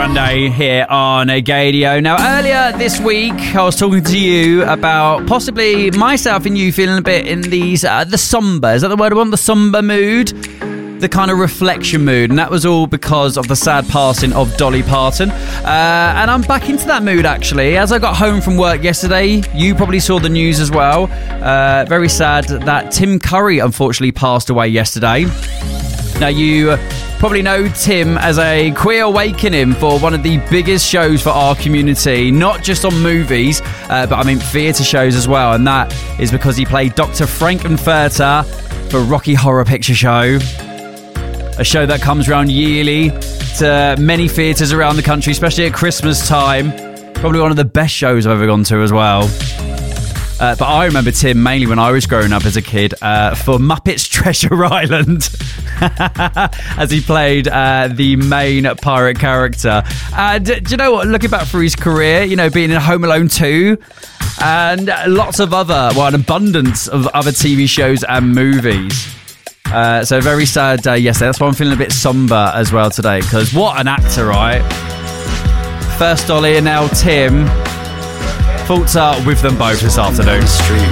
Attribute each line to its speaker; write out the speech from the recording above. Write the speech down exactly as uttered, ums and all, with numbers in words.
Speaker 1: Grande here on Gadio. Now, earlier this week, I was talking to you about possibly myself and you feeling a bit in these, uh, the somber, is that the word I want? The somber mood? The kind of reflection mood. And that was all because of the sad passing of Dolly Parton. Uh, and I'm back into that mood, actually. As I got home from work yesterday, you probably saw the news as well. Uh, very sad that Tim Curry, unfortunately, passed away yesterday. Now, you probably know Tim as a queer awakening for one of the biggest shows for our community, not just on movies, uh, but I mean theatre shows as well. And that is because he played Doctor Frank-N-Furter for Rocky Horror Picture Show, a show that comes around yearly to many theatres around the country, especially at Christmas time. Probably one of the best shows I've ever gone to as well. Uh, but I remember Tim mainly when I was growing up as a kid uh, for Muppets Treasure Island, as he played uh, the main pirate character. And do you know what? Looking back through his career, you know, being in Home Alone two and lots of other, well, an abundance of other T V shows and movies. Uh, so very sad day yesterday. That's why I'm feeling a bit somber as well today, because what an actor, right? First Dolly and now Tim. Thoughts are with them both this afternoon.
Speaker 2: Street